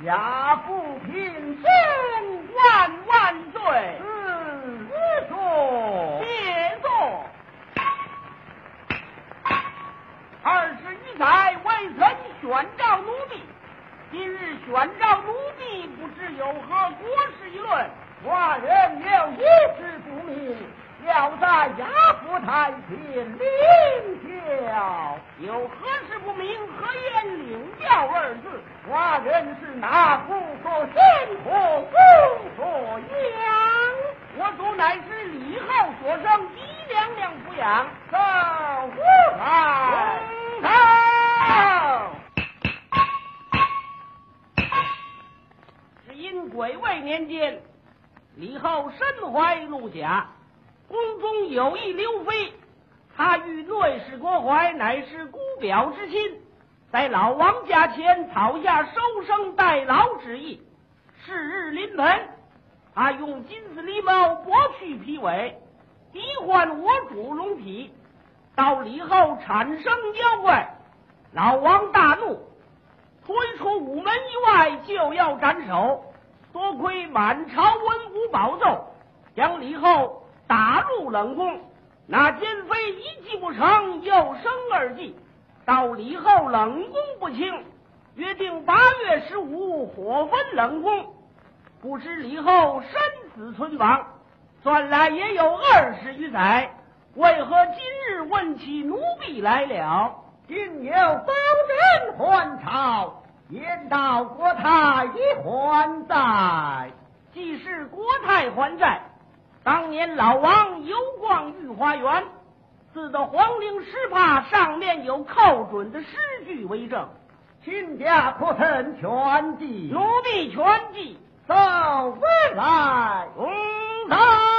家父平身，万万岁！坐， 谢坐。21载未曾宣召奴婢，今日宣召奴婢，不知有何国事议论？ 寡人有一事不明，要在家父台前领教。 有何事不明？何言领教二字？ 寡人是哪府所先何故所养？ 我祖乃是李后所生，姬娘娘抚养。 走无来， 只因癸未年间，李后身怀禄甲，宫中有一刘妃，她与内侍郭槐乃是姑表之亲，在老王家前讨下收生代劳之意。是日临盆，他用金丝狸毛剥去皮尾，敌唤我主龙体，到李后产生妖怪。老王大怒，推出午门以外就要斩首。多亏满朝文武保奏，将李后打入冷宫。那奸妃一计不成，又生二计，到李后冷宫不清，约定8月15火焚冷宫。不知李后身死存亡，算来也有20余载，为何今日问起奴婢来了？ 今有保人还朝，言道国太已还债。 既是国太还债，当年老王游逛御花园，自得皇陵石帕上面有扣准的诗句为证。 亲家可曾全记？ 奴婢全记。 走回来， 走。